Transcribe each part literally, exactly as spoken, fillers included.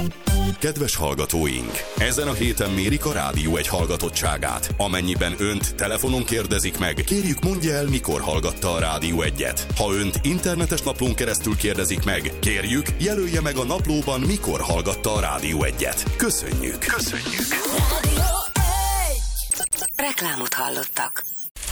Kedves hallgatóink! Ezen a héten mérik a Rádió egy hallgatottságát. Amennyiben önt telefonon kérdezik meg, kérjük mondja el, mikor hallgatta a Rádió egyet. Ha önt internetes naplón keresztül kérdezik meg, kérjük jelölje meg a naplóban, mikor hallgatta a Rádió egyet. Köszönjük! Köszönjük! Reklámot hallottak.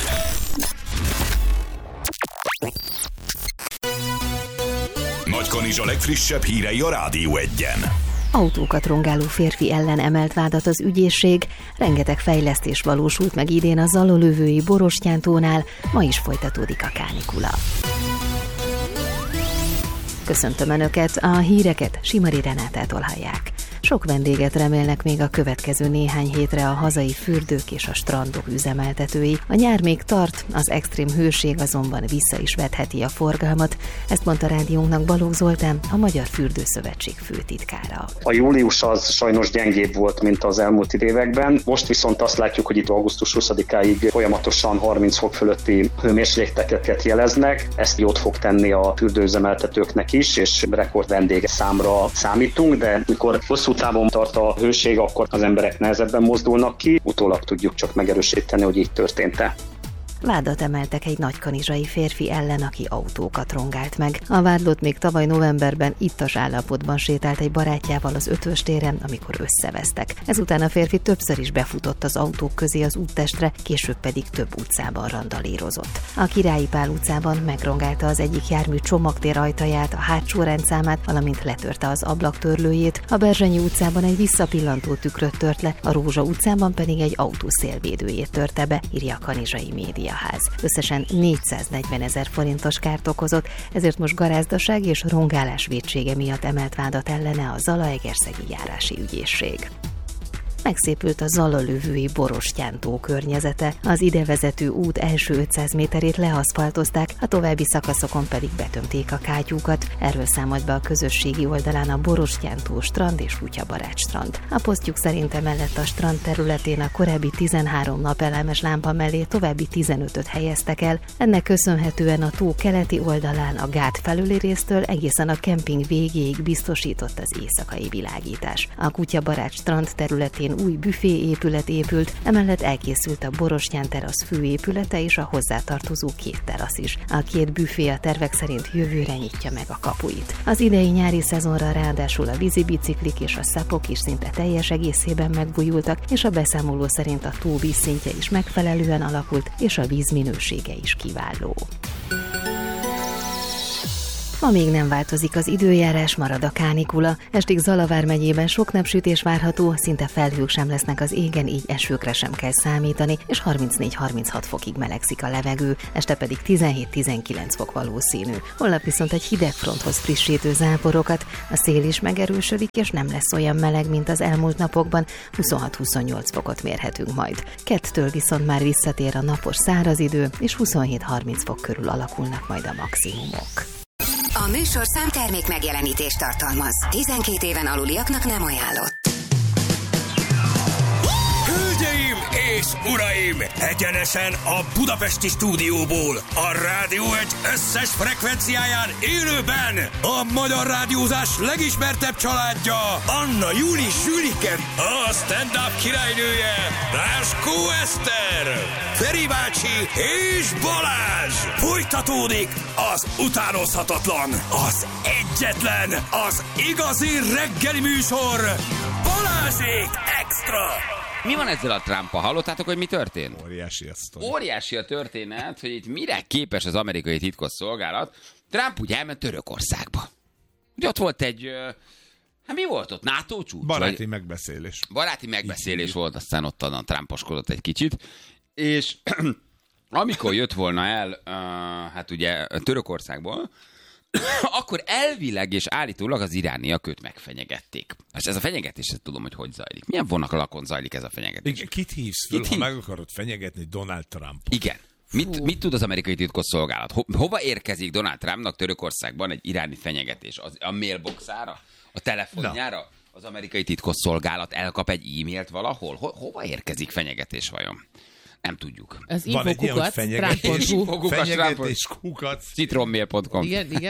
Nagykanizsa legfrissebb hírei a Rádió egyen. Autókat rongáló férfi ellen emelt vádat az ügyészség, rengeteg fejlesztés valósult meg idén a Zalolövői Borostyántónál, ma is folytatódik a kánikula. Köszöntöm Önöket, a híreket Simari Renátától hallják. Sok vendéget remélnek még a következő néhány hétre a hazai fürdők és a strandok üzemeltetői. A nyár még tart, az extrém hőség azonban vissza is vetheti a forgalmat. Ezt mondta rádiónknak Balogh Zoltán, a Magyar Fürdőszövetség főtitkára. A július az sajnos gyengébb volt, mint az elmúlt években. Most viszont azt látjuk, hogy itt augusztus huszadikáig folyamatosan harminc fok fölötti hőmérsékleteket jeleznek. Ezt jót fog tenni a fürdőüzemeltetőknek is, és rekord vendége számra számítunk, de mikor hosszú távon tart a hőség, akkor az emberek nehezebben mozdulnak ki. Utólag tudjuk csak megerősíteni, hogy így történt-e. Vádat emeltek egy nagykanizsai férfi ellen, aki autókat rongált meg. A vádlott még tavaly novemberben ittas állapotban sétált egy barátjával az Ötvös téren, amikor összevesztek. Ezután a férfi többször is befutott az autók közé az úttestre, később pedig több utcában randalírozott. A Királyi Pál utcában megrongálta az egyik jármű csomagtér ajtaját, a hátsó rendszámát, valamint letörte az ablaktörlőjét. A Berzsenyi utcában egy visszapillantó tükröt tört le, a Rózsa utcában pedig egy autó szélvédőjét törte be, írja a kanizsai média. Ház. Összesen négyszáznegyven ezer forintos kárt okozott, ezért most garázdaság és rongálás vétsége miatt emelt vádat ellene a Zalaegerszegi járási ügyészség. Megszépült a Zalolövői Borostyántó környezete. Az idevezető út első ötszáz méterét leaszfaltozták, a további szakaszokon pedig betömték a kátyúkat. Erről számolt be a közösségi oldalán a Borostyántó strand és kutyabarát strand. A posztjuk szerint emellett a strand területén a korábbi tizenhárom napelemes lámpa mellé további tizenötöt helyeztek el. Ennek köszönhetően a tó keleti oldalán a gát felüli résztől egészen a kemping végéig biztosított az éjszakai világítás. A kutyabarát strand területén új büféépület épült, emellett elkészült a Borostyán terasz főépülete és a hozzátartozó két terasz is. A két büfé a tervek szerint jövőre nyitja meg a kapuit. Az idei nyári szezonra ráadásul a vízibiciklik és a szapok is szinte teljes egészében megbújultak, és a beszámoló szerint a tó vízszintje is megfelelően alakult, és a víz minősége is kiváló. Ma még nem változik az időjárás, marad a kánikula. Estig Zala vármegyében sok napsütés várható, szinte felhők sem lesznek az égen, így esőkre sem kell számítani, és harmincnégy-harminchat fokig melegszik a levegő, este pedig tizenhét-tizenkilenc fok valószínű. Holnap viszont egy hideg fronthoz frissítő záporokat, a szél is megerősödik, és nem lesz olyan meleg, mint az elmúlt napokban, huszonhat-huszonnyolc fokot mérhetünk majd. Kettől viszont már visszatér a napos száraz idő, és huszonhét-harminc fok körül alakulnak majd a maximumok. A műsor számtermék megjelenítést tartalmaz. tizenkét éven aluliaknak nem ajánlott. Hölgyeim és uraim! Egyenesen a budapesti stúdióból, a Rádió egy összes frekvenciáján élőben a magyar rádiózás legismertebb családja, Anna Júli Zsülike, a stand-up királynője, Ráskó Eszter, Feri bácsi és Balázs! Folytatódik az utánozhatatlan, az egyetlen, az igazi reggeli műsor, Balázsék Extra! Mi van ezzel a Trump-a? Hallottátok, hogy mi történt? Óriási a sztori. Óriási a történet, hogy itt mire képes az amerikai titkosszolgálat. Trump ugye elment Törökországba. Ugye ott volt egy... Hát mi volt ott? NATO csúcs? Baráti vagy? megbeszélés. Baráti megbeszélés Itt. volt, aztán ott a Trumposkodott egy kicsit. És amikor jött volna el, uh, hát ugye Törökországból, akkor elvileg és állítólag az irániak őt megfenyegették. És ez a fenyegetés, ezt tudom, hogy hogy zajlik. Milyen vonalakon zajlik ez a fenyegetés? Igen, kit hívsz föl, Kit ha hív? meg akarod fenyegetni Donald Trump? Igen. Mit, mit tud az amerikai titkosszolgálat? Ho, hova érkezik Donald Trumpnak Törökországban egy iráni fenyegetés? Az, a mailboxára? A telefonjára? Na. Az amerikai titkosszolgálat elkap egy e-mailt valahol? Ho, hova érkezik fenyegetés vajon? Nem tudjuk. Az infokukat, fenyegetés, fenyegetés kukac. citronmail pont com. Igen, igen.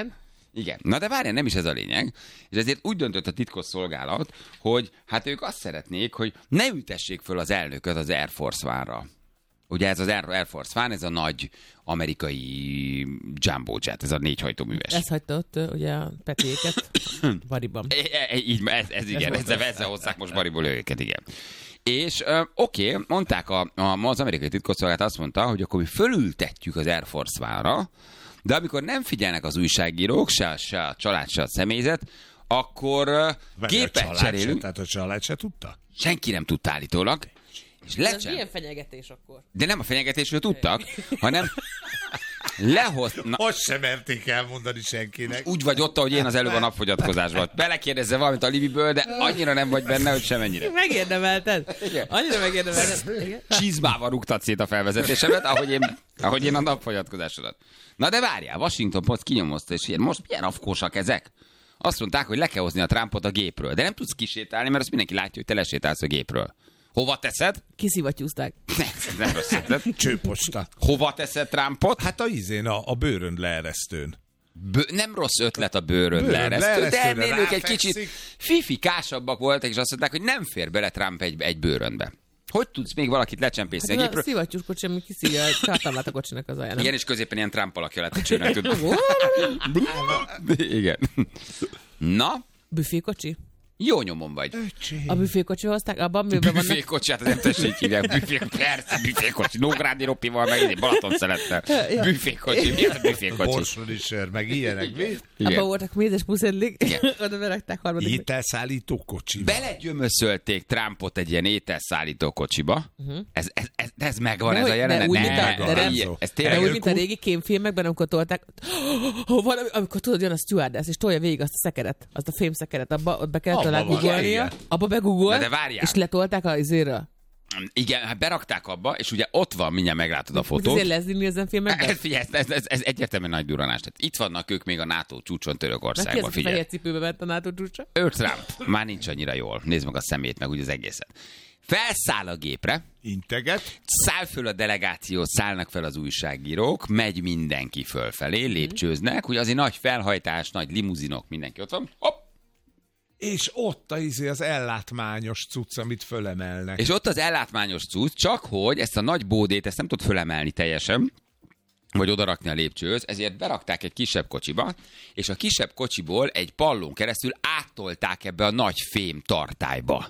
Igen. Na de várjál, nem is ez a lényeg. És ezért úgy döntött a titkosszolgálat, hogy hát ők azt szeretnék, hogy ne ütessék föl az elnököt az Air Force One-ra. Ugye ez az Air Force One, ez a nagy amerikai jumbo jet, ez a négyhajtóműves. Ez hagyta ott ugye a Petéket Bariban. E, e, így, ez, ez igen, ez ezzel, ezzel hozták most Bariból őket, igen. És uh, oké, okay, mondták a, a, az amerikai titkosszolgálat azt mondta, hogy akkor mi fölültetjük az Air Force One-ra, de amikor nem figyelnek az újságírók, se, se a család, se a személyzet, akkor uh, gépet cserélünk. Se, tehát a család se tudta? Senki nem tudta állítólag. És Ez lecsem... milyen fenyegetés akkor? De nem a fenyegetésről tudtak, hanem lehoz... Na, most sem merték elmondani senkinek. úgy vagy ott, ahogy én az előbb a napfogyatkozásban. Belekérdezze valamit a Libiből, de annyira nem vagy benne, hogy semennyire. Megérdemelted. Igen. Annyira megérdemelted. Igen. Csizmával rúgtad szét a felvezetésemet, ahogy én, ahogy én a napfogyatkozásodat. Na de várjál, Washington Post kinyomozta, és ilyen, most milyen afkósak ezek? Azt mondták, hogy le kell hozni a Trumpot a gépről, de nem tudsz kisétálni, mert azt mindenki látja, hogy te lesétálsz a gépről. Hova teszed? Kiszivattyúzták. Nem, nem rossz ötlet. Csőposta. Hova teszed Trumpot? Hát a izén, a, a bőrönd leeresztőn. Bő, nem rossz ötlet a bőrönd Bőrönd leeresztő, de leeresztőre ennél ők egy ráfekszik. kicsit fifikásabbak voltak, és azt mondták, hogy nem fér bele Trump egy, egy bőröndbe. Hogy tudsz még valakit lecsempészni Hát a a gépről? szivattyús kocsi, ami kiszívja a csártáblát a kocsinak az alján. Igen, és középen ilyen Trump alakja lett a csőnek. Tud... Igen. Na, Büfékocsi? jó nyomon vagy. A büfékocsi hozták, abban miben vannak... Büfékocsi, hát az nem tessék hívják. Büfé, persze, büfékocsi. Nógrádi Ropival, meg egy Balaton szelettel. Büfékocsi, mi az a büfékocsi? Borsodi sör, meg ilyenek. Mi? Abban voltak mézes puszedlik, oda berakták harmadik. Ételszállító kocsiba. Belegyömöszölték Trumpot egy ilyen ételszállító kocsiba. Uh-huh. Ez, ez, ez, ez megvan, De ez hogy- a de jelenet. úgy, mint a- Ne, de nem- ilyen- ez De tényleg úgy, mint a régi kémfilmekben, amikor tolták, oh, valami, amikor tudod, jön a stewardess, és tolja végig azt a szekeret, azt a fémszekeret, abba ott be kellett Abba talán van, googolnia, igen. abba begoogolt, Na de várjál. és letolták a izéről. Igen, hát berakták abba, és ugye ott van, mindjárt meglátod a Hogy fotót. azért Leslie Nielsen filmekben? Ez, figyelj, ez, ez, ez egyértelműen nagy duranás. Tehát itt vannak ők még a NATO csúcson Neki Törökországban, ez a figyelj. fehér cipőbe ment a NATO csúcsa. Ő Trump már nincs annyira jól. Nézd meg a szemét, meg úgy az egészet. Felszáll a gépre, Integet. száll föl a delegáció, szállnak fel az újságírók, megy mindenki fölfelé, lépcsőznek, ugye azért nagy felhajtás, nagy limuzinok, mindenki ott van, hopp, És ott a izé az ellátmányos cucc, amit fölemelnek. és ott az ellátmányos cucc, csak hogy ezt a nagy bódét, ezt nem tud fölemelni teljesen, vagy odarakni a lépcsőhöz, ezért berakták egy kisebb kocsiba, és a kisebb kocsiból egy pallón keresztül áttolták ebbe a nagy fém tartályba.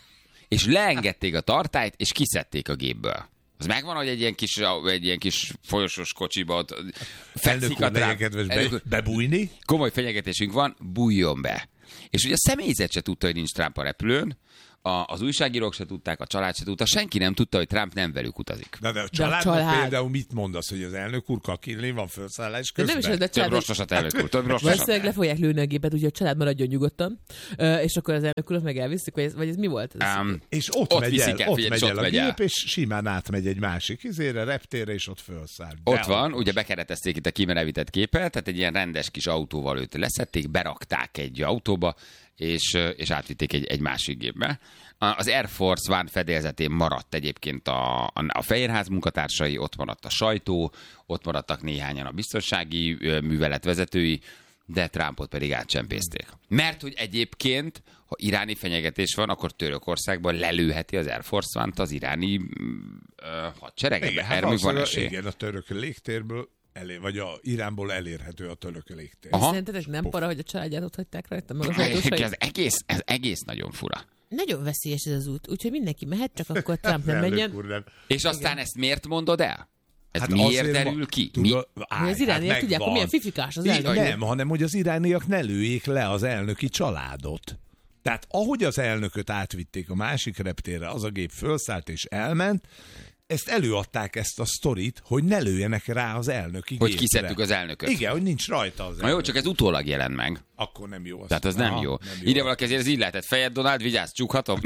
És leengedték a tartályt, és kiszedték a gépből. Az megvan, hogy egy ilyen kis, egy ilyen kis folyosós kocsiba ott fekszik a Elnök úr, legyen Trump. kedves Elnök úr, be, bebújni. komoly fenyegetésünk van, bújjon be. És ugye a személyzet se tudta, hogy nincs Trump a repülőn, a, az újságírók se tudták, a család se tudta, senki nem tudta, hogy Trump nem velük utazik. Na de a családnak család. például mit mondasz, hogy az elnök úr kakilni van felszállás De közben? nem is ez, de Több család, rostosat elnök úr, több rostosat. valószínűleg le fogják lőni a gépet, úgyhogy a család maradjon nyugodtan, Ö, és akkor az elnök urat meg elviszik, vagy ez, vagy ez mi volt? Ez? Um, És ott, Ott megy viszik el, el, ott figyelj, megy és el ott a megy gép, el. és simán átmegy egy másik izére, reptérre, és ott felszáll. De Ott van, okos. ugye bekeretezték itt a kimerevített képet, tehát egy ilyen rendes kis autóval őt leszették, berakták egy autóba, és, és átvitték egy, egy másik gépbe. Az Air Force One fedélzetén maradt egyébként a, a, a Fehérház munkatársai, ott maradt a sajtó, ott maradtak néhányan a biztonsági ö, művelet vezetői, de Trumpot pedig átcsempészték. Mert hogy egyébként, ha iráni fenyegetés van, akkor Törökországban lelőheti az Air Force One-t az iráni ö, hadsereg. Igen, hát Erről még van valószínűleg esély. igen, a török légtérből, elé, vagy a Iránból elérhető a török légtér. Aha. Szerintetek nem para, hogy a családját ott hagyták rajta, meg az autósait? Ez egész, ez egész nagyon fura. Nagyon veszélyes ez az út, úgyhogy mindenki mehet, csak akkor Trump nem Elnök menjen. úr, nem. És aztán ezt miért mondod el? Ez Hát miért azért derül ma- ki? Tudod, Mi? állj, Az irániak hát tudják, hogy megvan. milyen fifikás az Így, elnök. Nem, hanem hogy az irániak ne lőjék le az elnöki családot. Tehát ahogy az elnököt átvitték a másik reptérre, az a gép fölszállt és elment, ezt előadták ezt a sztorit, hogy ne lőjenek rá az elnöki Hogy gépre. kiszedtük az elnököt. Igen, hogy nincs rajta az Na elnök. jó, csak ez utólag jelent meg. Akkor nem jó. Az. Tehát az nem Aha, jó. nem Ide valaki ezért ez így lehetett. Fejed, Donald, vigyázz, csukhatom.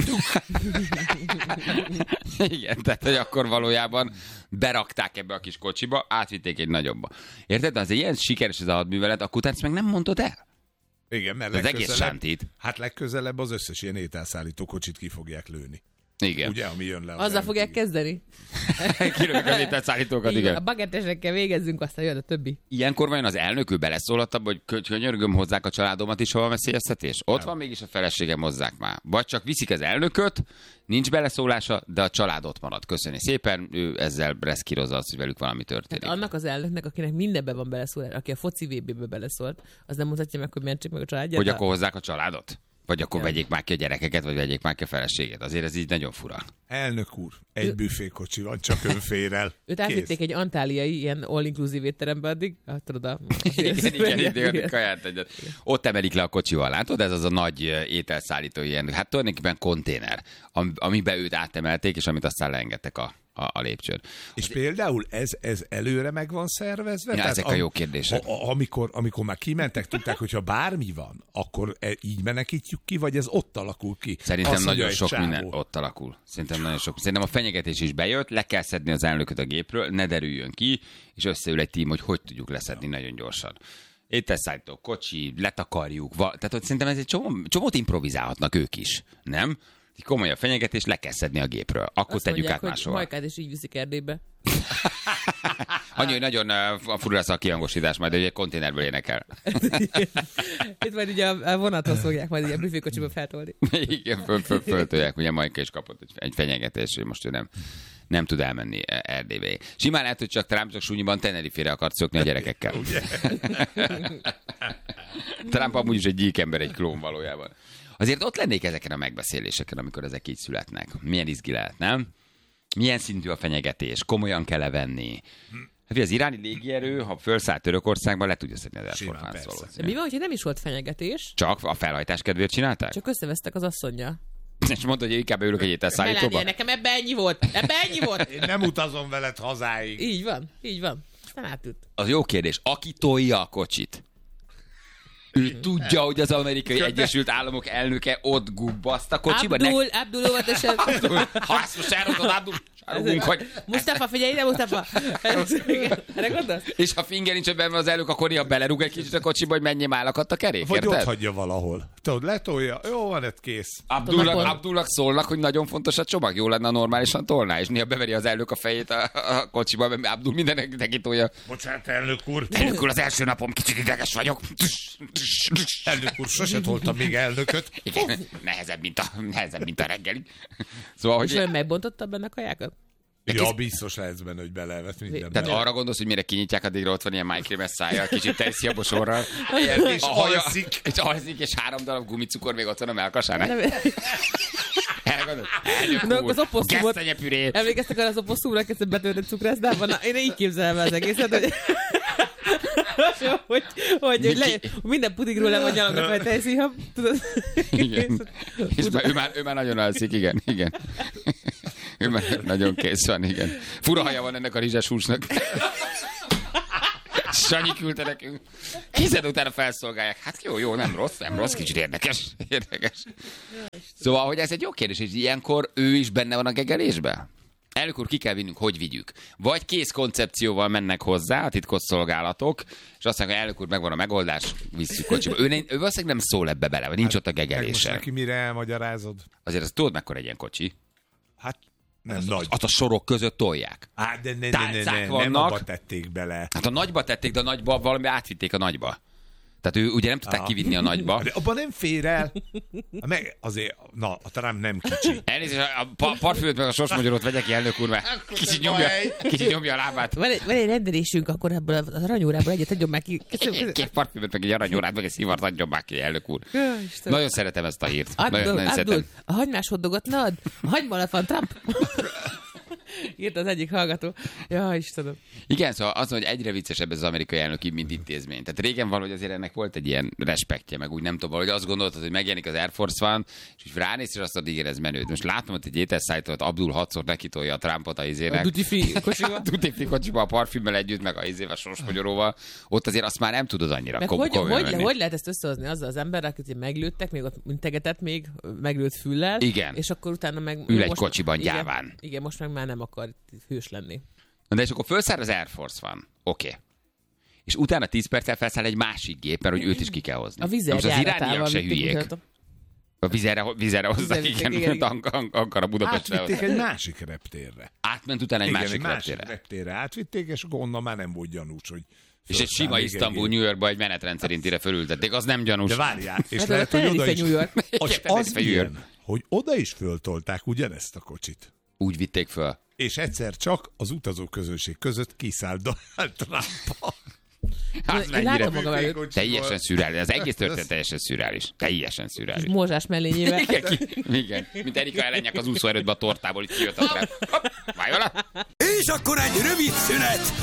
Igen, tehát hogy akkor valójában berakták ebbe a kis kocsiba, átvitték egy nagyobba. Érted? De az ilyen sikeres ez a hadművelet, akkor utána ezt meg nem mondod el? Igen, mert Az egész legközelebb- sántít. Hát legközelebb az összes ilyen ételszállító kocsit ki fogják lőni. Igen. Ugye, ami jön le. Az Azzal fogják kezdeni? Kirövik az ételszállítókat, igen. A bagettesekkel végezzünk, aztán jön a többi. Ilyenkor vajon az elnök ő beleszólott abba, hogy kö- könyörgöm, hozzák a családomat is, ha van veszélyeztetés? Ott van mégis a feleségem, hozzák már. Vagy csak viszik az elnököt, nincs beleszólása, de a család ott marad. Köszöni szépen, ő ezzel reszkírozza azt, hogy velük valami történik. Tehát annak az elnöknek, akinek mindenben van beleszólás, aki a foci vé bé-be beleszólt, az nem mutatja meg, hogy mentsék meg a családját? Hogy akkor hozzák a családot? Vagy akkor vegyék már ki a gyerekeket, vagy vegyék már ki a feleségét. Azért ez így nagyon fura. Elnök úr, egy büfékocsi van, csak ön fér el. Őt átvitték egy antáliai, ilyen all-inclusive étterembe addig. Hát tudod, a... igen, igen, igen, igen, kaját egyet. Ott emelik le a kocsival, látod? Ez az a nagy ételszállító ilyen, hát tulajdonképpen konténer, amiben őt átemelték, és amit aztán leengedtek a A, a lépcsőn. És az például ez, ez előre meg van szervezve? Ja, tehát ezek a jó kérdések. A, a, amikor, amikor már kimentek, tudták, hogyha bármi van, akkor e, így menekítjük ki, vagy ez ott alakul ki? Szerintem Azt nagyon mondja, sok minden ott alakul. Szerintem nagyon sok. Szerintem a fenyegetés is bejött, le kell szedni az elnököt a gépről, ne derüljön ki, és összeül egy tím, hogy hogy tudjuk leszedni ja. nagyon gyorsan. Ételszállító, kocsi, letakarjuk, va- tehát ott szerintem ez egy csomó, csomót improvizálhatnak ők is, nem? Komoly a fenyegetés, le kell szedni a gépről. Akkor azt tegyük mondják, át máshol. Majkát is így viszik Erdélybe. Annyi, hogy nagyon uh, fura lesz a kihangosítás, majd egy konténerből énekel. Itt majd ugye a vonathoz fogják majd ilyen büfékocsiba feltolni. Igen, föl, föl, föltolják. Ugye Majka is kapott egy, egy fenyegetés, hogy most ő nem, nem tud elmenni Erdélybe. Simán lehet, hogy csak Trump csak súnyiban Tenerifére akart szökni a gyerekekkel. Trump amúgy is egy gyík ember, egy klón valójában. Azért ott lennék ezeken a megbeszéléseken, amikor ezek így születnek. Milyen izgi lehet, nem? Milyen szintű a fenyegetés? Komolyan kell-e venni? Hát az iráni légierő, ha felszállt Törökországba, le tudja szedni az Air Force One szólót. De mi van, hogyha nem is volt fenyegetés? Csak a felhajtás kedvéért csinálták? Csak összevesztek az asszonnyal. És mondta, hogy inkább ülök egy ételszállítóba. Melania, nekem ebbe ennyi volt. Ebbe ennyi volt. Én nem utazom veled hazáig. Így van, így van. Aztán átült. Az jó kérdés. Aki tolja a kocsit? Ő tudja, hogy az Amerikai Egyesült Államok elnöke ott gubbaszt a kocsiba. Abdul, ne... Abdul óvatosan. Ha ezt most elrondod, Abdul, sárogunk, hogy... Mustafa, figyelj ide, Mustafa! Erre gondolsz? És ha finger nincs benne az elnök, akkor néha belerúg egy kicsit a kocsiba, hogy menjél már akadt a kerék, vagy érted? ott hagyja valahol. Tudod, letolja, jó van, ez kész. Abdulnak, Abdulnak szólnak, hogy nagyon fontos a csomag, jó lenne normálisan tolná, és néha beveri az elnök a fejét a, a kocsiba, mert Abdul mindenek neki tolja. Bocsánat, elnök úr. Elnök úr, az első napom, kicsit ideges vagyok. Elnök úr, sose toltam még elnököt. Igen, nehezebb, mint a, nehezebb, mint a reggeli. Szóval, hogy... És olyan megbontotta benne a kajákat? Ja, kész... biztos lehetsz benne, hogy belevet minden. Tehát arra gondolsz, hogy mire kinyitják, addigra ott van ilyen májkrémes szájjal, kicsit teszi a bosorral. És alszik. És alszik, és három darab gumicukor még ott van a melkasán. Elgondolod? Elnök úr, gesztenyepürét. Emlékeztek arra az oposszumra, kezdve betöltött cukrászdában? Na, én így képzelem el az egészet, hogy... hogy, hogy, hogy le, minden pudigról le van nyalogva fejtejszi, ha tudod. Igen. És már, ő, már, ő már nagyon alszik, igen, igen. Ő már nagyon kész van, igen. Fura haja van ennek a rizses húsnak. Sanyi küldte nekünk. Kized utána felszolgálják. Hát jó, jó, nem rossz, nem rossz, kicsit érdekes. Érdekes. Szóval, hogy ez egy jó kérdés, és ilyenkor ő is benne van a gegelésben? Elnök úr, ki kell vinnünk, hogy vigyük? Vagy kész koncepcióval mennek hozzá a titkosszolgálatok, és azt mondják, hogy elnök úr, megvan a megoldás, visszük kocsiba. Ő, ő valószínűleg nem szól ebbe bele, vagy nincs hát, ott a gegelése. Most neki mire elmagyarázod? Azért azt tudod, mekkora egy ilyen kocsi? Hát nem az, nagy. Azt a sorok között tolják. Á, de ne, ne, ne, ne, ne, nem abba tették bele. Hát a nagyba tették, de a nagyba valami átvitték a nagyba. Tehát ő ugye nem tudták Aha. kivinni a nagyba. De abban nem fér el. Meg azért, na, a Trump nem kicsi. Elnézést, a pa- parfümöt meg a sorsmagyarót vegyek ki, elnök úr, mert kicsit nyomja, kicsit nyomja a lábát. Van egy, van egy rendelésünk, akkor ebből az aranyórából egyet adjon már ki. Két parfümöt, meg egy aranyórát, meg egy szivart adjon már ki, elnök úr. Nagyon szeretem ezt a hírt. Abdul, nagyon, nagyon Abdul, a hagymás hoddogot ne add. A hagyma alatt van Trump. Írt az egyik hallgató. Ja, Istenem. Igen, szóval az, hogy egyre viccesebb ez az amerikai elnöki, mint intézmény. Tehát régen valahogy azért ennek volt egy ilyen respektje, meg úgy nem tudom, valahogy azt gondoltad, hogy megjelenik az Air Force One, és úgy ránéz, és azt mondod, igen, ez menőd. Most látom, hogy egy ételszállítót Abdul hatszor nekitolja a Trumpot a izének. A duty free kocsiba. A duty free kocsiba, a parfümmel együtt, meg a izével, sorsmagyaróval. Ott azért azt már nem tudod annyira. Meg kom- hogy, hogy, hogy, hogy lehet ezt összehozni azzal az emberrel, akit meglőttek, még ott integetett még, meglőtt füllel. Igen. És akkor utána meg... Ül egy most, kocsiban, igen, gyáván. Igen, most meg már nem akar hős lenni. Na de és akkor felszáll az Air Force One. Oké. Okay. És utána tíz perccel felszáll egy másik gép, mert hogy őt is ki kell hozni. A vizer most az irániak se hülyék. A vizerre, vizerre hozzák, igen, igen, igen. Ankara Budapestre. Átvitték egy másik reptérre. Átment utána egy igen, másik, egy másik reptérre. reptérre. Átvitték, és akkor onnan már nem volt gyanús, hogy... És egy sima Isztambul, New Yorkba egy menetrend szerintire fölültették, az nem gyanús. De várjál, és hát lehet, hogy oda is... Az, az ilyen, hogy oda is föltolták ugyanezt a kocsit. Úgy vitték föl. És egyszer csak az utazóközönség között kiszállt Donald Trump. Hát mennyire teljesen szürreális. Az egész történet teljesen szürreális. Teljesen szürreális. Mózsás mellényével. Igen, ki, igen. Mint Erika Ellenyak az úszóerődbe a tortából, így kijött a Trump. Hopp, válj vele! És akkor egy rövid szünet!